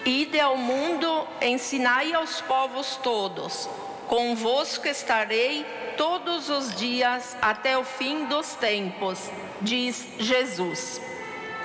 Ide ao mundo, ensinai aos povos todos. Convosco estarei todos os dias até o fim dos tempos, diz Jesus.